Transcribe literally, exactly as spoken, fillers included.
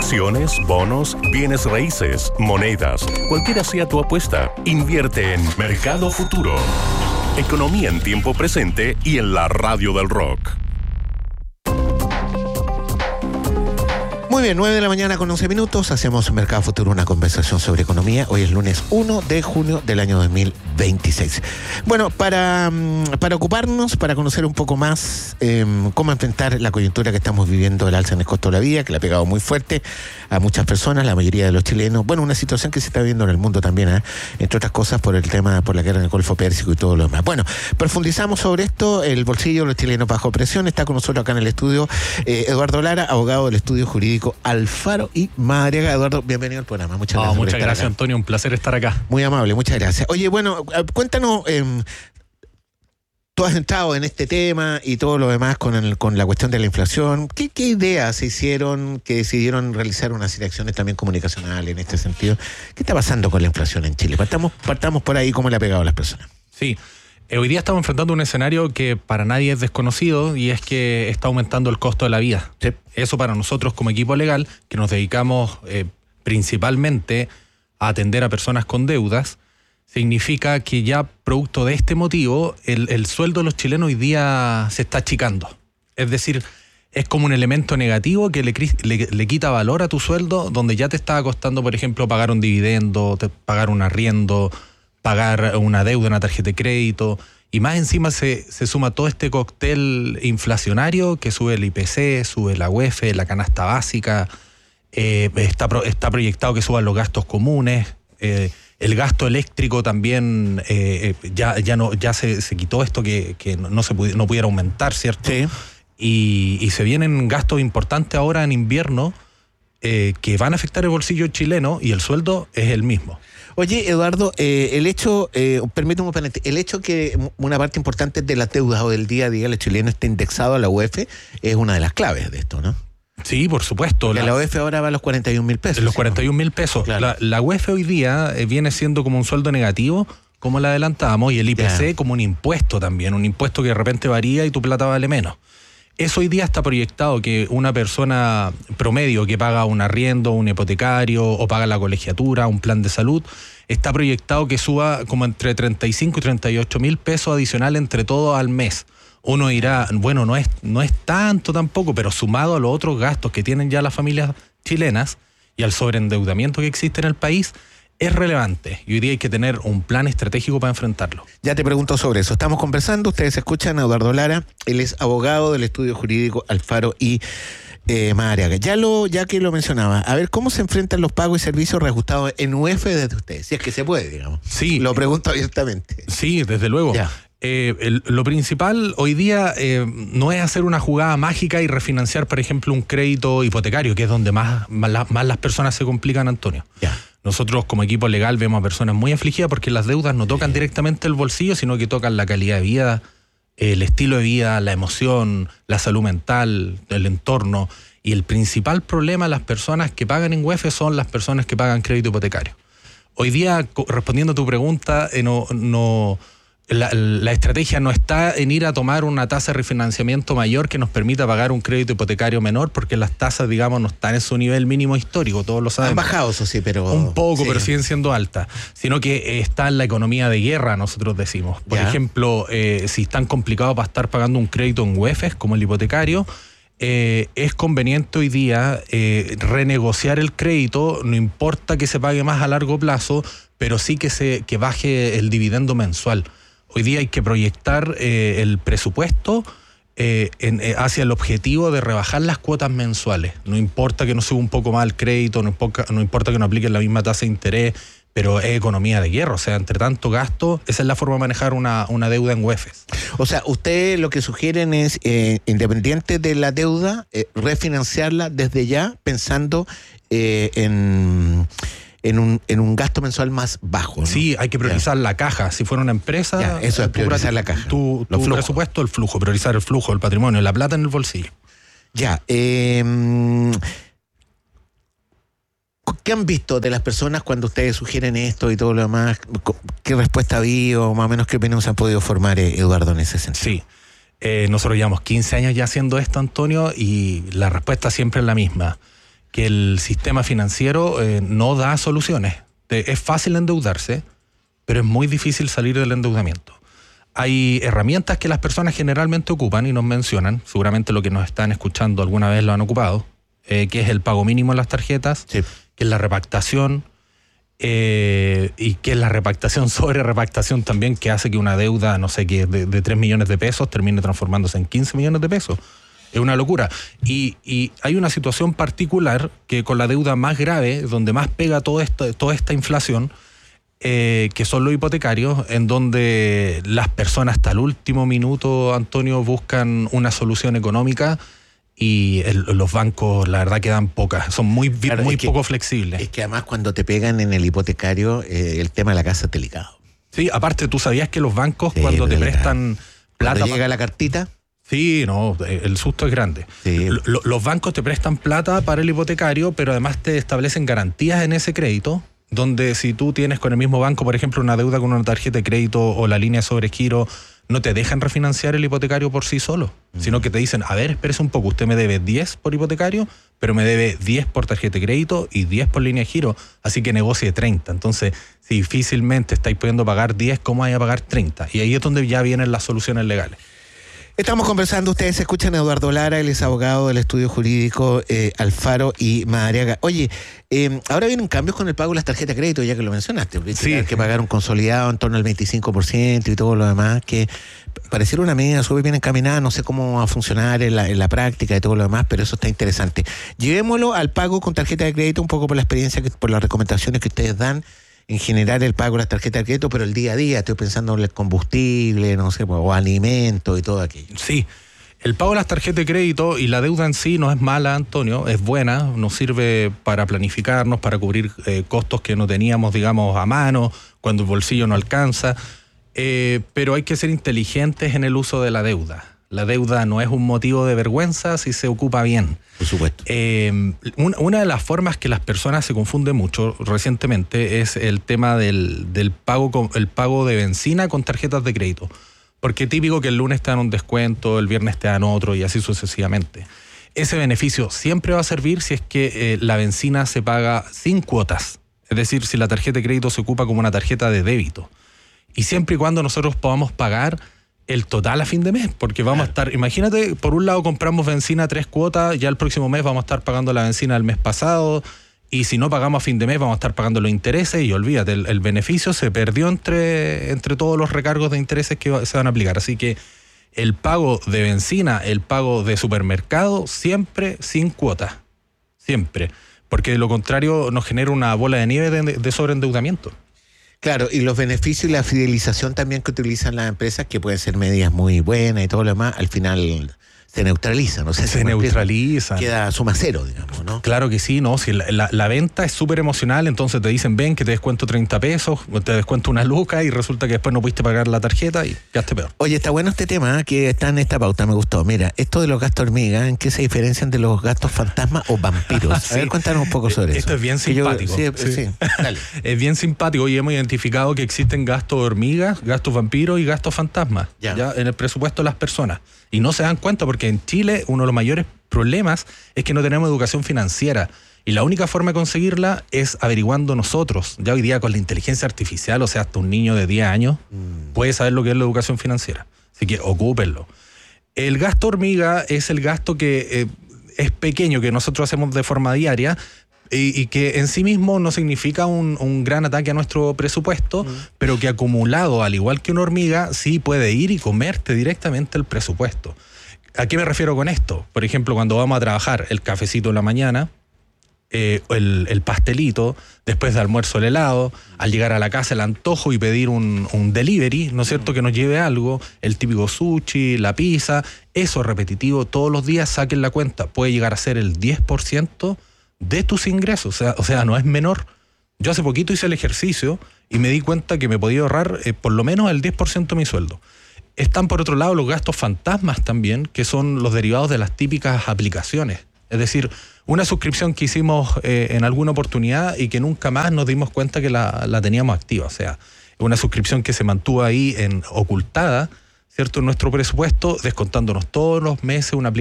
Acciones, bonos, bienes raíces, monedas, cualquiera sea tu apuesta, invierte en Mercado Futuro. Economía en tiempo presente y en la radio del rock. Muy bien, nueve de la mañana con once minutos, hacemos Mercado Futuro, una conversación sobre economía. Hoy es lunes uno de junio del año dos mil veintiséis. Bueno, para, para ocuparnos, para conocer un poco más eh, cómo enfrentar la coyuntura que estamos viviendo, el alza en el costo de la vida, que le ha pegado muy fuerte a muchas personas, la mayoría de los chilenos. Bueno, una situación que se está viendo en el mundo también, ¿eh? entre otras cosas por el tema, por la guerra en el Golfo Pérsico y todo lo demás. Bueno, profundizamos sobre esto, el bolsillo de los chilenos bajo presión. Está con nosotros acá en el estudio eh, Eduardo Lara, abogado del estudio jurídico Alfaro y Madariaga. Eduardo, bienvenido al programa. Muchas gracias. Oh, muchas gracias, Antonio. Un placer estar acá. Muy amable, muchas gracias. Oye, bueno, cuéntanos, eh, tú has entrado en este tema y todo lo demás con, el, con la cuestión de la inflación. ¿Qué, qué ideas se hicieron que decidieron realizar unas acciones también comunicacionales en este sentido? ¿Qué está pasando con la inflación en Chile? Partamos, partamos por ahí, ¿cómo le ha pegado a las personas? Sí. Hoy día estamos enfrentando un escenario que para nadie es desconocido y es que está aumentando el costo de la vida. Sí. Eso para nosotros como equipo legal, que nos dedicamos eh, principalmente a atender a personas con deudas, significa que ya producto de este motivo el, el sueldo de los chilenos hoy día se está achicando. Es decir, es como un elemento negativo que le, le, le quita valor a tu sueldo, donde ya te estaba costando, por ejemplo, pagar un dividendo, te, pagar un arriendo, pagar una deuda, una tarjeta de crédito, y más encima se, se suma todo este cóctel inflacionario que sube el I P C, sube la U E F, la canasta básica, eh, está, pro, está proyectado que suban los gastos comunes, eh, el gasto eléctrico también, eh, ya, ya, no, ya se, se quitó esto que, que no, se pudi- no pudiera aumentar, ¿cierto? Sí. Y, y se vienen gastos importantes ahora en invierno eh, que van a afectar el bolsillo chileno y el sueldo es el mismo. Oye, Eduardo, eh, el hecho, eh, permíteme un paréntesis, el hecho que una parte importante de las deudas o del día a día del chileno esté indexado a la U E F es una de las claves de esto, ¿no? Sí, por supuesto. La, la U E F ahora va a los cuarenta y un mil pesos. Los cuarenta y un mil pesos. Claro. La, la U E F hoy día eh, viene siendo como un sueldo negativo, como la adelantábamos, y el I P C yeah. como un impuesto también, un impuesto que de repente varía y tu plata vale menos. Eso hoy día está proyectado que una persona promedio que paga un arriendo, un hipotecario o paga la colegiatura, un plan de salud, está proyectado que suba como entre treinta y cinco y treinta y ocho mil pesos adicional entre todos al mes. Uno dirá, bueno, no es, no es tanto tampoco, pero sumado a los otros gastos que tienen ya las familias chilenas y al sobreendeudamiento que existe en el país, es relevante y hoy día hay que tener un plan estratégico para enfrentarlo. Ya te pregunto sobre eso. Estamos conversando, ustedes escuchan a Eduardo Lara, él es abogado del estudio jurídico Alfaro y eh, Madariaga. Ya, lo, ya que lo mencionaba, a ver, ¿cómo se enfrentan los pagos y servicios reajustados en U E F desde ustedes? Si es que se puede, digamos. Sí. Lo pregunto abiertamente. Sí, desde luego. Ya. Eh, el, lo principal hoy día eh, no es hacer una jugada mágica y refinanciar, por ejemplo, un crédito hipotecario, que es donde más, más, más las personas se complican, Antonio. Ya. Nosotros como equipo legal vemos a personas muy afligidas porque las deudas no tocan directamente el bolsillo, sino que tocan la calidad de vida, el estilo de vida, la emoción, la salud mental, el entorno. Y el principal problema de las personas que pagan en U E F son las personas que pagan crédito hipotecario. Hoy día, respondiendo a tu pregunta, eh, no... no La, la estrategia no está en ir a tomar una tasa de refinanciamiento mayor que nos permita pagar un crédito hipotecario menor, porque las tasas, digamos, no están en su nivel mínimo histórico, todos lo sabemos. Han bajado, eso sí, pero... Un poco, sí. pero siguen siendo altas. Sino que está en la economía de guerra, nosotros decimos. Por ya. ejemplo, eh, si es tan complicado para estar pagando un crédito en U E F como el hipotecario, eh, es conveniente hoy día eh, renegociar el crédito, no importa que se pague más a largo plazo, pero sí que, se, que baje el dividendo mensual. Hoy día hay que proyectar eh, el presupuesto eh, en, eh, hacia el objetivo de rebajar las cuotas mensuales. No importa que no suba un poco más el crédito, no importa, no importa que no apliquen la misma tasa de interés, pero es economía de guerra. O sea, entre tanto gasto, esa es la forma de manejar una, una deuda en U E F Es. O sea, ustedes lo que sugieren es, eh, independiente de la deuda, eh, refinanciarla desde ya, pensando eh, en... En un, en un gasto mensual más bajo, ¿no? Sí, hay que priorizar ya. la caja. Si fuera una empresa... Ya, eso es priorizar la caja. Tu, tu presupuesto, el flujo, priorizar el flujo, el patrimonio, la plata en el bolsillo. Ya. Eh, ¿Qué han visto de las personas cuando ustedes sugieren esto y todo lo demás? ¿Qué respuesta ha habido? Más o menos, ¿qué opinión se han podido formar, eh, Eduardo, en ese sentido? Sí. Eh, nosotros llevamos quince años ya haciendo esto, Antonio, y la respuesta siempre es la misma. que el sistema financiero eh, no da soluciones. Es fácil endeudarse, pero es muy difícil salir del endeudamiento. Hay herramientas que las personas generalmente ocupan y nos mencionan, seguramente lo que nos están escuchando alguna vez lo han ocupado, eh, que es el pago mínimo en las tarjetas, sí. que es la repactación, eh, y que es la repactación sobre repactación también, que hace que una deuda, no sé, que de, de tres millones de pesos termine transformándose en quince millones de pesos. Es una locura. Y, y hay una situación particular que con la deuda más grave, donde más pega todo esto, toda esta inflación, eh, que son los hipotecarios, en donde las personas hasta el último minuto, Antonio, buscan una solución económica y el, los bancos, la verdad, que dan pocas. Son muy, claro, muy poco que, flexibles. Es que además cuando te pegan en el hipotecario, eh, el tema de la casa es delicado. Sí, aparte, ¿tú sabías que los bancos sí, cuando te prestan plata... Cuando llega la cartita... Sí, no, el susto es grande. Sí. L- los bancos te prestan plata para el hipotecario, pero además te establecen garantías en ese crédito, donde si tú tienes con el mismo banco, por ejemplo, una deuda con una tarjeta de crédito o la línea sobre giro, no te dejan refinanciar el hipotecario por sí solo, mm. sino que te dicen, a ver, espérese un poco, usted me debe diez por hipotecario, pero me debe diez por tarjeta de crédito y diez por línea de giro, así que negocie treinta. Entonces, si difícilmente estáis pudiendo pagar diez, ¿cómo hay a pagar treinta? Y ahí es donde ya vienen las soluciones legales. Estamos conversando, ustedes escuchan a Eduardo Lara, él es abogado del estudio jurídico eh, Alfaro y Madariaga. Oye, eh, ahora vienen cambios con el pago de las tarjetas de crédito, ya que lo mencionaste, porque sí. Hay que pagar un consolidado en torno al veinticinco por ciento y todo lo demás, que pareciera una medida súper bien encaminada, no sé cómo va a funcionar en la, en la práctica y todo lo demás, pero eso está interesante. Llevémoslo al pago con tarjeta de crédito, un poco por la experiencia, que, por las recomendaciones que ustedes dan, en general el pago de las tarjetas de crédito, pero el día a día, estoy pensando en el combustible, no sé, o alimentos y todo aquello. Sí, el pago de las tarjetas de crédito y la deuda en sí no es mala, Antonio, es buena, nos sirve para planificarnos, para cubrir eh, costos que no teníamos, digamos, a mano, cuando el bolsillo no alcanza, eh, pero hay que ser inteligentes en el uso de la deuda. La deuda no es un motivo de vergüenza si se ocupa bien. Por supuesto. Eh, una, una de las formas que las personas se confunden mucho recientemente es el tema del, del pago, con, el pago de benzina con tarjetas de crédito. Porque es típico que el lunes te dan un descuento, el viernes te dan otro y así sucesivamente. Ese beneficio siempre va a servir si es que eh, la benzina se paga sin cuotas. Es decir, si la tarjeta de crédito se ocupa como una tarjeta de débito. Y siempre y cuando nosotros podamos pagar el total a fin de mes, porque vamos a estar, imagínate, por un lado compramos benzina tres cuotas, ya el próximo mes vamos a estar pagando la benzina del mes pasado, y si no pagamos a fin de mes vamos a estar pagando los intereses, y olvídate, el, el beneficio se perdió entre, entre todos los recargos de intereses que se van a aplicar. Así que el pago de benzina, el pago de supermercado, siempre sin cuotas, siempre, porque de lo contrario nos genera una bola de nieve de, de sobreendeudamiento. Claro, y los beneficios y la fidelización también que utilizan las empresas, que pueden ser medidas muy buenas y todo lo demás, al final se neutralizan. O sea, se, se neutralizan. Queda suma cero, digamos, ¿no? Claro que sí, ¿no? Si la, la, la venta es súper emocional, entonces te dicen, ven que te descuento treinta pesos, te descuento una luca y resulta que después no pudiste pagar la tarjeta y ya te peor. Oye, está bueno este tema, ¿eh? Que está en esta pauta, me gustó. Mira, esto de los gastos hormiga, ¿en qué se diferencian de los gastos fantasma o vampiros? Sí. A ver, cuéntanos un poco sobre esto eso. Esto es bien simpático. Yo, sí, sí. Sí. Dale. Es bien simpático y hemos identificado que existen gastos hormigas, gastos vampiros y gastos fantasmas ya. Ya en el presupuesto de las personas. Y no se dan cuenta porque en Chile uno de los mayores problemas es que no tenemos educación financiera. Y la única forma de conseguirla es averiguando nosotros. Ya hoy día con la inteligencia artificial, o sea, hasta un niño de diez años mm. puede saber lo que es la educación financiera. Así que ocúpenlo. El gasto hormiga es el gasto que eh, es pequeño, que nosotros hacemos de forma diaria, y, y que en sí mismo no significa un, un gran ataque a nuestro presupuesto, mm. pero que acumulado, al igual que una hormiga, sí puede ir y comerte directamente el presupuesto. ¿A qué me refiero con esto? Por ejemplo, cuando vamos a trabajar, el cafecito en la mañana, eh, el, el pastelito, después de almuerzo el helado, al llegar a la casa el antojo y pedir un, un delivery, ¿no es cierto?, que nos lleve algo, el típico sushi, la pizza, eso repetitivo todos los días, saquen la cuenta, puede llegar a ser el diez por ciento de tus ingresos, o sea, o sea, no es menor. Yo hace poquito hice el ejercicio y me di cuenta que me podía ahorrar eh, por lo menos el diez por ciento de mi sueldo. Están por otro lado los gastos fantasmas también, que son los derivados de las típicas aplicaciones. Es decir, una suscripción que hicimos eh, en alguna oportunidad y que nunca más nos dimos cuenta que la, la teníamos activa. O sea, una suscripción que se mantuvo ahí en ocultada, ¿cierto?, en nuestro presupuesto, descontándonos todos los meses una aplicación